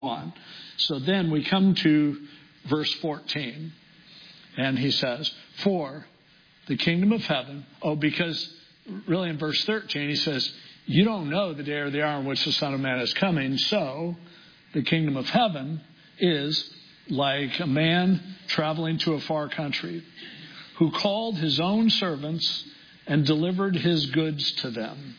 on. So then we come to verse 14, and he says, for the kingdom of heaven, because really in verse 13 he says, you don't know the day or the hour in which the Son of Man is coming, so the kingdom of heaven is like a man traveling to a far country who called his own servants and delivered his goods to them.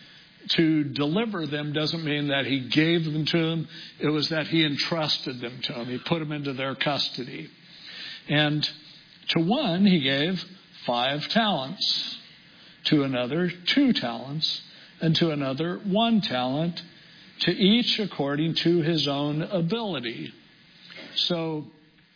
To deliver them doesn't mean that he gave them to them. It was that he entrusted them to them. He put them into their custody. And to one he gave 5 talents, to another 2 talents, and to another 1 talent, to each according to his own ability. So,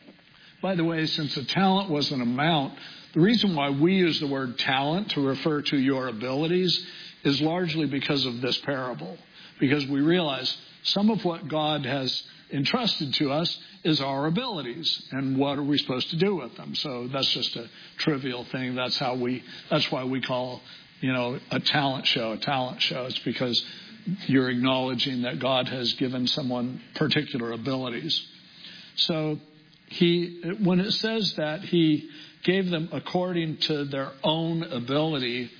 by the way, since a talent was an amount, the reason why we use the word talent to refer to your abilities is largely because of this parable. Because we realize some of what God has entrusted to us is our abilities, and what are we supposed to do with them? So that's just a trivial thing. That's why we call, a talent show. It's because you're acknowledging that God has given someone particular abilities. So when it says that he gave them according to their own ability,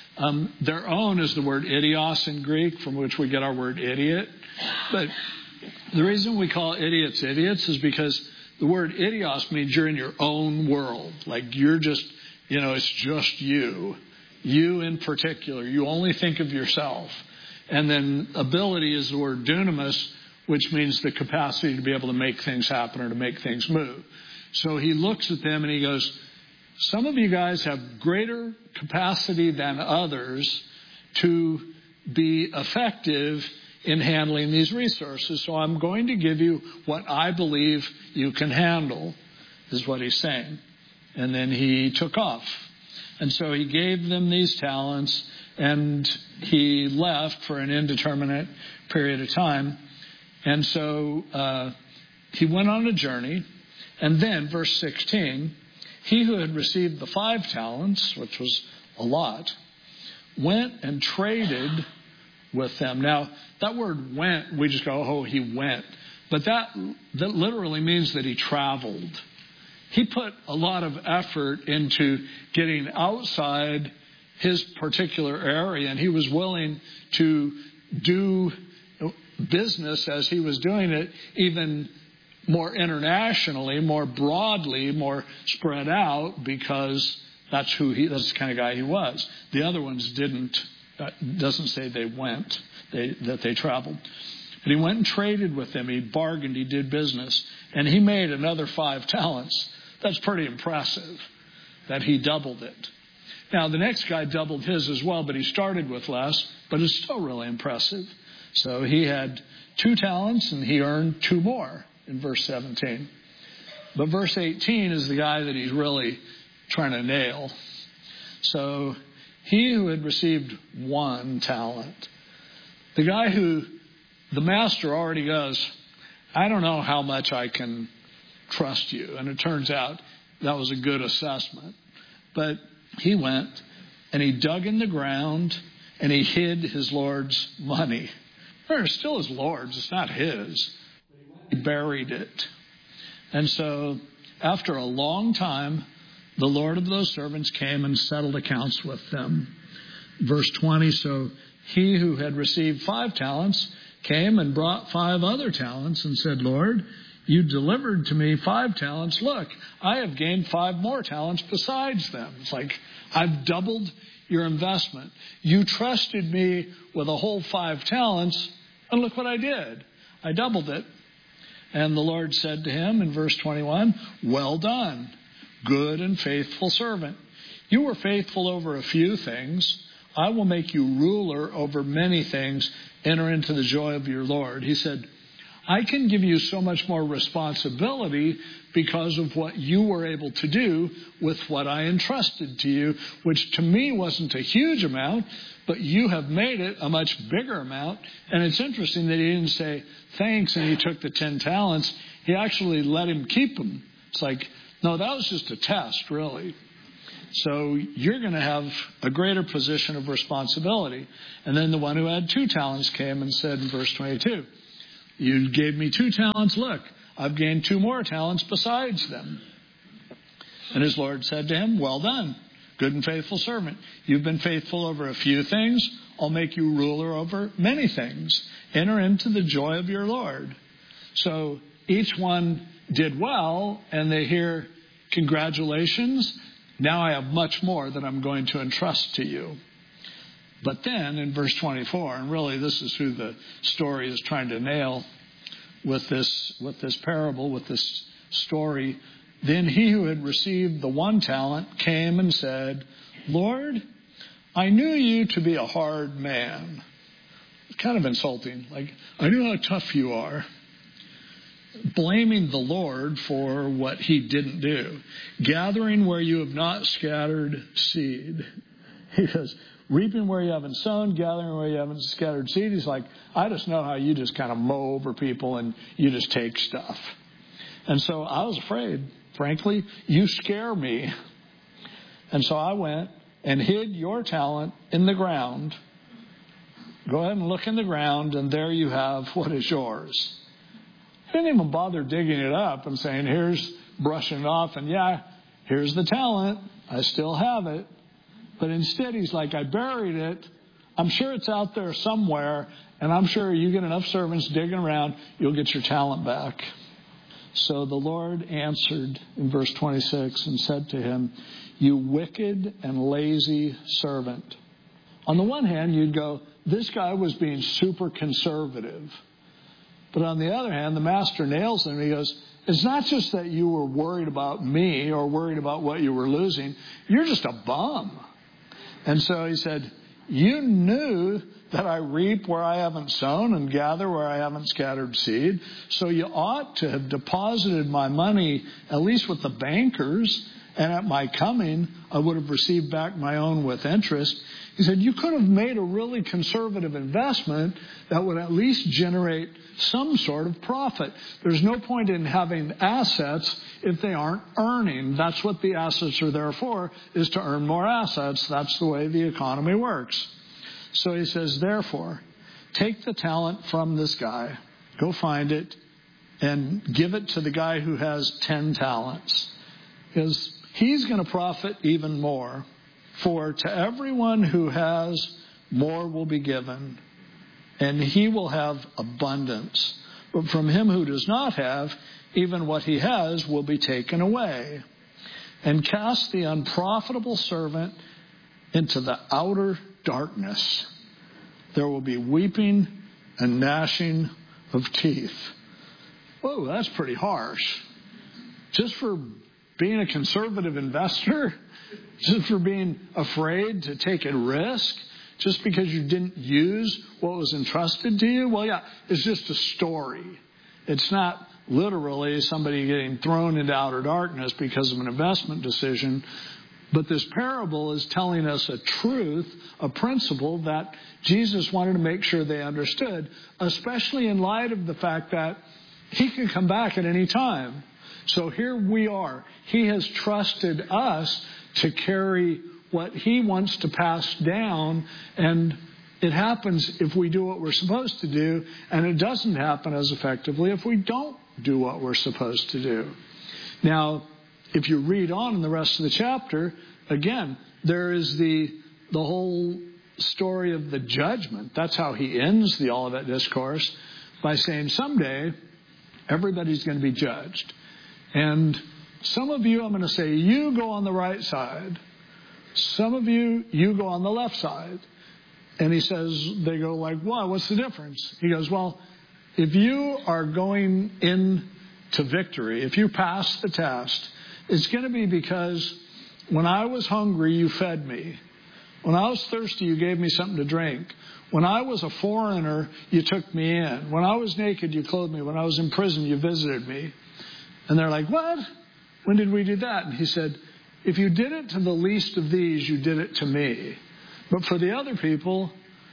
their own is the word idios in Greek, from which we get our word idiot. But the reason we call idiots is because the word idios means you're in your own world. Like you're just, it's just you. You in particular. You only think of yourself. And then ability is the word dunamis, which means the capacity to be able to make things happen or to make things move. So he looks at them and he goes, some of you guys have greater capacity than others to be effective in handling these resources. So I'm going to give you what I believe you can handle, is what he's saying. And then he took off. And so he gave them these talents, and he left for an indeterminate period of time. And so he went on a journey. And then, verse 16, he who had received the 5 talents, which was a lot, went and traded with them. Now, that word went, we just go, oh, he went. But that literally means that he traveled. He put a lot of effort into getting outside his particular area, and he was willing to do business as he was doing it, even more internationally, more broadly, more spread out, because that's the kind of guy he was. The other ones didn't. That doesn't say they went, that they traveled. But he went and traded with them. He bargained. He did business. And he made another 5 talents. That's pretty impressive that he doubled it. Now, the next guy doubled his as well, but he started with less, but it's still really impressive. So he had 2 talents, and he earned 2 more in verse 17. But verse 18 is the guy that he's really trying to nail. So he who had received 1 talent, the guy who the master already goes, I don't know how much I can trust you. And it turns out that was a good assessment. But he went and he dug in the ground and he hid his Lord's money. It's still his Lord's. It's not his. He buried it. And so after a long time, the Lord of those servants came and settled accounts with them. Verse 20, so he who had received 5 talents came and brought 5 other talents and said, Lord, you delivered to me 5 talents. Look, I have gained 5 more talents besides them. It's like, I've doubled your investment. You trusted me with a whole 5 talents, and look what I did. I doubled it. And the Lord said to him in verse 21, well done, good and faithful servant. You were faithful over a few things. I will make you ruler over many things. Enter into the joy of your Lord. He said, I can give you so much more responsibility because of what you were able to do with what I entrusted to you, which to me wasn't a huge amount, but you have made it a much bigger amount. And it's interesting that he didn't say thanks and he took the 10 talents. He actually let him keep them. It's like, no, that was just a test, really. So you're going to have a greater position of responsibility. And then the one who had 2 talents came and said in verse 22, You gave me 2 talents. Look, I've gained 2 more talents besides them. And his Lord said to him, well done, good and faithful servant. You've been faithful over a few things. I'll make you ruler over many things. Enter into the joy of your Lord. So each one did well, and they hear, congratulations. Now I have much more that I'm going to entrust to you. But then in verse 24, and really this is who the story is trying to nail with this parable, with this story. Then he who had received the 1 talent came and said, Lord, I knew you to be a hard man. It's kind of insulting. Like, I knew how tough you are. Blaming the Lord for what he didn't do. Gathering where you have not scattered seed. He goes, reaping where you haven't sown, gathering where you haven't scattered seed. He's like, I just know how you just kind of mow over people and you just take stuff. And so I was afraid. Frankly, you scare me. And so I went and hid your talent in the ground. Go ahead and look in the ground, and there you have what is yours. Didn't even bother digging it up and saying, here's brushing it off, and yeah, here's the talent. I still have it. But instead, he's like, I buried it. I'm sure it's out there somewhere, and I'm sure you get enough servants digging around, you'll get your talent back. So the Lord answered in verse 26 and said to him, you wicked and lazy servant. On the one hand, you'd go, this guy was being super conservative. But on the other hand, the master nails him. He goes, it's not just that you were worried about me or worried about what you were losing. You're just a bum. And so he said, you knew that I reap where I haven't sown and gather where I haven't scattered seed. So you ought to have deposited my money, at least with the bankers, and at my coming, I would have received back my own with interest. He said, you could have made a really conservative investment that would at least generate some sort of profit. There's no point in having assets if they aren't earning. That's what the assets are there for, is to earn more assets. That's the way the economy works. So he says, therefore, take the talent from this guy, go find it, and give it to the guy who has 10 talents. Because he's going to profit even more. For to everyone who has, more will be given, and he will have abundance. But from him who does not have, even what he has will be taken away. And cast the unprofitable servant into the outer darkness. There will be weeping and gnashing of teeth. Whoa, that's pretty harsh. Just for being a conservative investor? Just for being afraid to take a risk? Just because you didn't use what was entrusted to you? Well, yeah, it's just a story. It's not literally somebody getting thrown into outer darkness because of an investment decision. But this parable is telling us a truth, a principle that Jesus wanted to make sure they understood, especially in light of the fact that he can come back at any time. So here we are. He has trusted us to carry what he wants to pass down, and it happens if we do what we're supposed to do, and it doesn't happen as effectively if we don't do what we're supposed to do. Now, if you read on in the rest of the chapter, again, there is the whole story of the judgment. That's how he ends the Olivet Discourse, by saying someday everybody's going to be judged. And some of you, I'm going to say, you go on the right side. Some of you, you go on the left side. And he says, they go like, well, what's the difference? He goes, well, if you are going into victory, if you pass the test, it's going to be because when I was hungry, you fed me. When I was thirsty, you gave me something to drink. When I was a foreigner, you took me in. When I was naked, you clothed me. When I was in prison, you visited me. And they're like, what? When did we do that? And he said, if you did it to the least of these, you did it to me. But for the other people,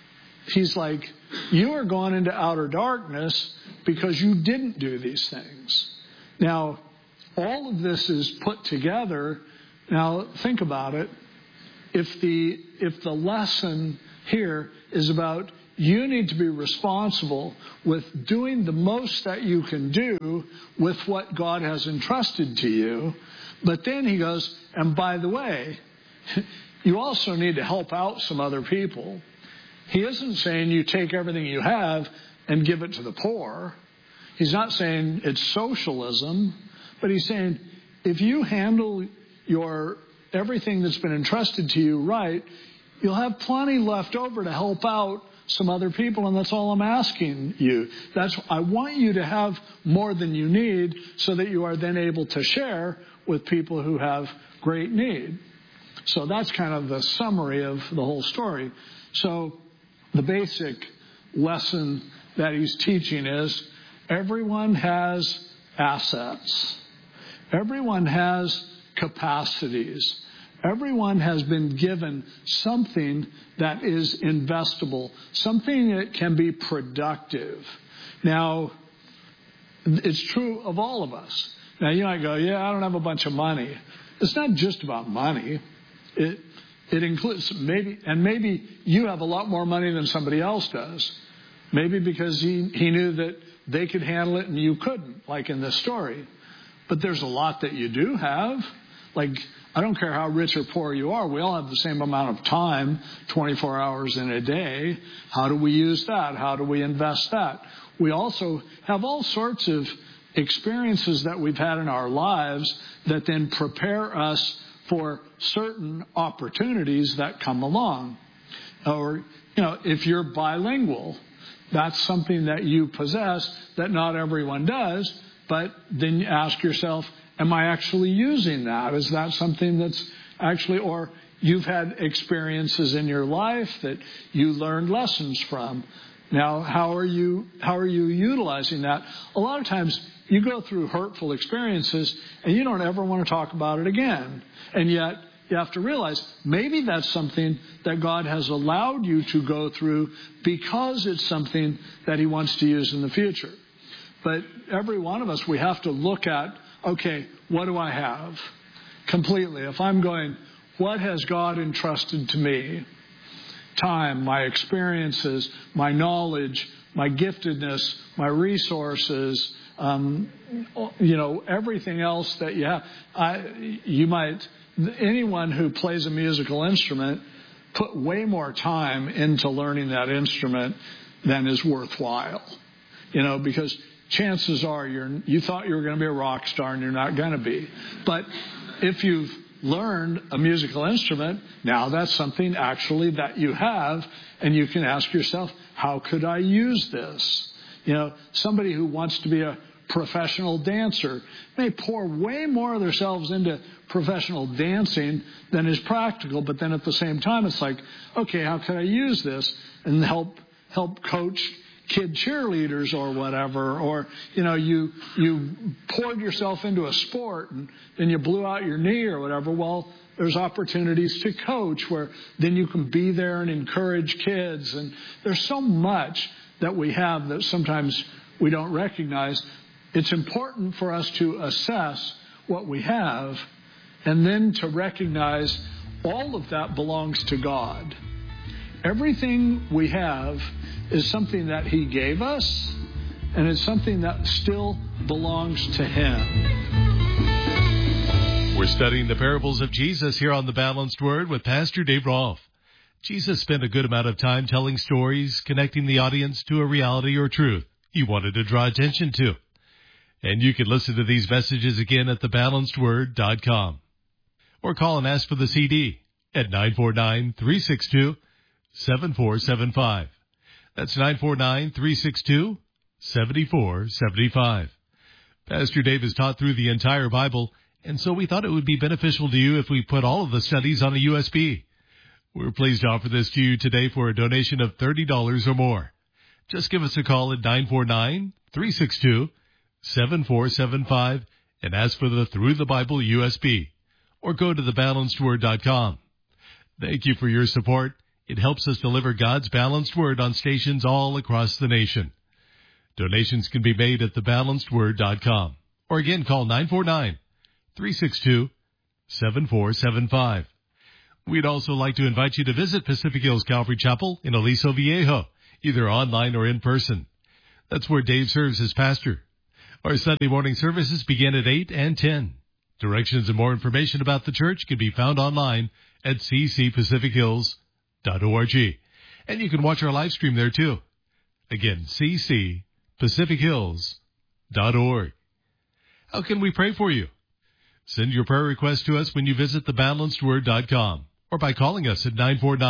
he's like, you are going into outer darkness because you didn't do these things. Now, all of this is put together. Now, think about it. If the lesson here is about you need to be responsible with doing the most that you can do with what God has entrusted to you. But then he goes, and by the way, you also need to help out some other people. He isn't saying you take everything you have and give it to the poor. He's not saying it's socialism, but he's saying if you handle everything that's been entrusted to you right, you'll have plenty left over to help out some other people, and that's all I'm asking you. I want you to have more than you need so that you are then able to share with people who have great need. So that's kind of the summary of the whole story. So the basic lesson that he's teaching is everyone has assets. Everyone has capacities. Everyone has been given something that is investable, something that can be productive. Now, it's true of all of us. Now, you might go, yeah, I don't have a bunch of money. It's not just about money. It includes maybe you have a lot more money than somebody else does. Maybe because he knew that they could handle it and you couldn't, like in this story. But there's a lot that you do have. Like, I don't care how rich or poor you are. We all have the same amount of time, 24 hours in a day. How do we use that? How do we invest that? We also have all sorts of experiences that we've had in our lives that then prepare us for certain opportunities that come along. Or, if you're bilingual, that's something that you possess that not everyone does. But then you ask yourself, am I actually using that? Is that something that's actually, or you've had experiences in your life that you learned lessons from. Now, how are you utilizing that? A lot of times you go through hurtful experiences and you don't ever want to talk about it again. And yet you have to realize maybe that's something that God has allowed you to go through because it's something that he wants to use in the future. But every one of us, we have to look at, okay, what do I have? Completely. If I'm going, what has God entrusted to me? Time, my experiences, my knowledge, my giftedness, my resources, everything else that you have. Anyone who plays a musical instrument put way more time into learning that instrument than is worthwhile. Because chances are you thought you were going to be a rock star and you're not going to be. But if you've learned a musical instrument, now that's something actually that you have, and you can ask yourself, how could I use this? Somebody who wants to be a professional dancer may pour way more of themselves into professional dancing than is practical, but then at the same time it's like, okay, how can I use this and help coach kid cheerleaders or whatever, or you poured yourself into a sport and then you blew out your knee or whatever. Well, there's opportunities to coach where then you can be there and encourage kids, and there's so much that we have that sometimes we don't recognize. It's important for us to assess what we have and then to recognize all of that belongs to God. Everything we have is something that he gave us, and it's something that still belongs to him. We're studying the parables of Jesus here on The Balanced Word with Pastor Dave Rolfe. Jesus spent a good amount of time telling stories, connecting the audience to a reality or truth he wanted to draw attention to. And you can listen to these messages again at thebalancedword.com. Or call and ask for the CD at 949-362-7475. That's 949-362-7475. Pastor Dave has taught through the entire Bible, and so we thought it would be beneficial to you if we put all of the studies on a USB. We're pleased to offer this to you today for a donation of $30 or more. Just give us a call at 949-362-7475 and ask for the Through the Bible USB, or go to thebalancedword.com. Thank you for your support. It helps us deliver God's balanced word on stations all across the nation. Donations can be made at thebalancedword.com. Or again, call 949-362-7475. We'd also like to invite you to visit Pacific Hills Calvary Chapel in Aliso Viejo. either online or in person. That's where Dave serves as pastor. Our Sunday morning services begin at 8 and 10. Directions and more information about the church can be found online at ccpacifichills.org. And you can watch our live stream there too. Again, ccpacifichills.org. How can we pray for you? Send your prayer request to us when you visit thebalancedword.com or by calling us at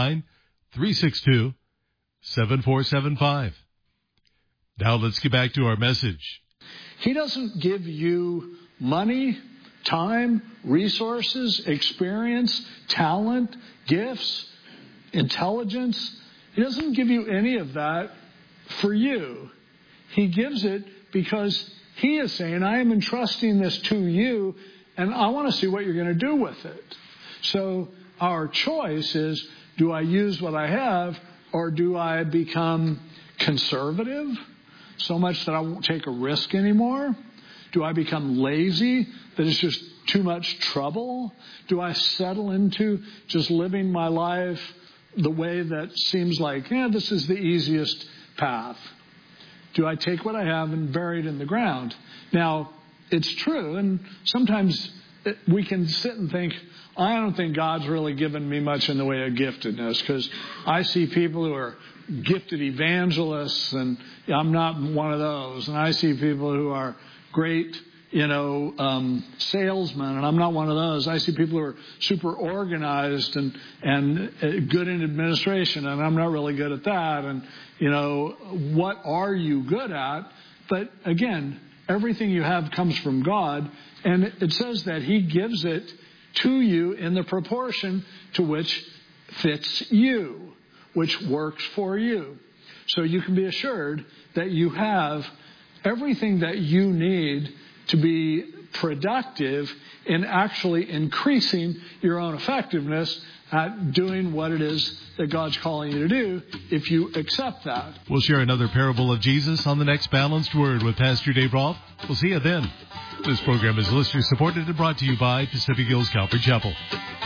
949-362-7475. Now let's get back to our message. He doesn't give you money, time, resources, experience, talent, gifts, intelligence. He doesn't give you any of that for you. He gives it because He is saying, I am entrusting this to you, and I want to see what you're going to do with it. So our choice is, do I use what I have, or do I become conservative so much that I won't take a risk anymore? Do I become lazy, that it's just too much trouble? Do I settle into just living my life the way that seems like, this is the easiest path? Do I take what I have and bury it in the ground? Now, it's true, and sometimes we can sit and think, I don't think God's really given me much in the way of giftedness, because I see people who are gifted evangelists, and I'm not one of those. And I see people who are great, salesmen, and I'm not one of those. I see people who are super organized and good in administration, and I'm not really good at that. And, what are you good at? But again, everything you have comes from God, and it says that He gives it to you in the proportion to which fits you, which works for you. So you can be assured that you have everything that you need to be productive in actually increasing your own effectiveness at doing what it is that God's calling you to do, if you accept that. We'll share another parable of Jesus on the next Balanced Word with Pastor Dave Rolfe. We'll see you then. This program is listener supported and brought to you by Pacific Hills Calvary Chapel.